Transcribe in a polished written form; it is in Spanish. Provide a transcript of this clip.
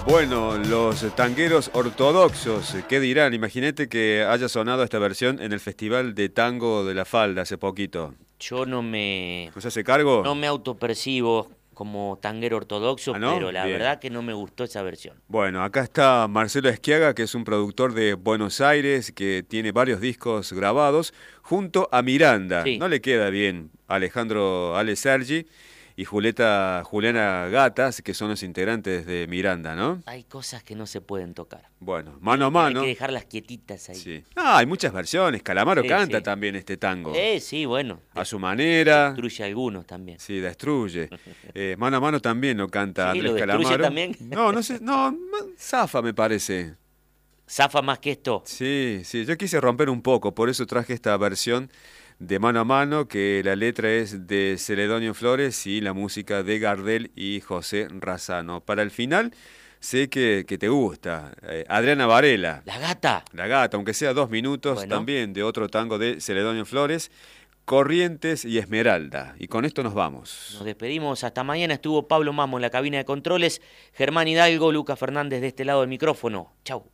Bueno, los tangueros ortodoxos, ¿qué dirán? Imagínate que haya sonado esta versión en el Festival de Tango de la Falda hace poquito. Yo ¿No se hace cargo? no me autopercibo como tanguero ortodoxo, ¿Ah, no? pero la Bien. verdad que no me gustó esa versión. Bueno, acá está Marcelo Esquiaga, que es un productor de Buenos Aires, que tiene varios discos grabados, junto a Miranda. Sí, No le queda bien Alejandro Ale Sergi y Juliana Gatas, que son los integrantes de Miranda, ¿no? hay cosas que no se pueden tocar. Bueno, mano a Hay que mano. dejarlas quietitas ahí. Sí. Ah, hay muchas versiones. Calamaro Sí, canta sí. también este tango. Sí, bueno. A su manera. Destruye algunos también. Sí, destruye. Mano a mano también lo canta Sí, Andrés lo destruye Calamaro. también. No, no sé, no, zafa me parece. Zafa más que esto. Sí, sí, yo quise romper un poco, por eso traje esta versión de Mano a Mano, que la letra es de Celedonio Flores y la música de Gardel y José Razano. Para el final, sé que te gusta. Adriana Varela, La gata. la gata, aunque sea 2 minutos, Bueno, también de otro tango de Celedonio Flores, Corrientes y Esmeralda. Y con esto nos vamos. nos despedimos. Hasta mañana. Estuvo Pablo Mamo en la cabina de controles. Germán Hidalgo, Lucas Fernández de este lado del micrófono. Chau.